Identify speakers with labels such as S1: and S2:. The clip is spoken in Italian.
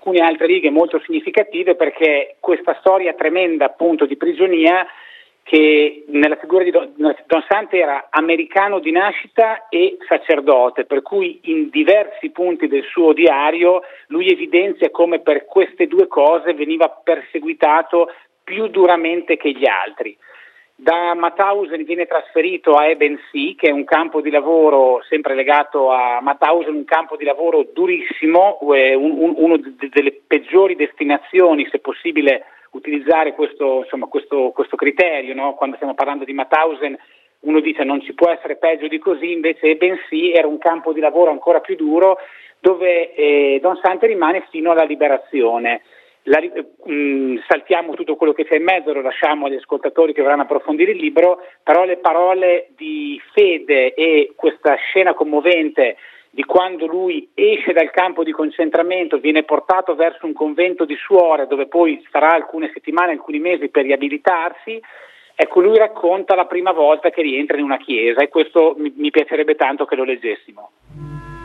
S1: alcune altre righe molto significative, perché questa storia tremenda appunto di prigionia, che nella figura di Don Sante era americano di nascita e sacerdote, per cui in diversi punti del suo diario lui evidenzia come per queste due cose veniva perseguitato più duramente che gli altri. Da Mauthausen viene trasferito a Ebensee, che è un campo di lavoro, sempre legato a Mauthausen, un campo di lavoro durissimo, uno delle peggiori destinazioni, se possibile utilizzare questo criterio, no? Quando stiamo parlando di Mauthausen uno dice non ci può essere peggio di così, invece Ebensee era un campo di lavoro ancora più duro, dove Don Sante rimane fino alla liberazione. Saltiamo tutto quello che c'è in mezzo, lo lasciamo agli ascoltatori che vorranno approfondire il libro, però le parole di fede e questa scena commovente di quando lui esce dal campo di concentramento, viene portato verso un convento di suore dove poi starà alcune settimane, alcuni mesi per riabilitarsi. Ecco, lui racconta la prima volta che rientra in una chiesa, e questo mi piacerebbe tanto che lo leggessimo.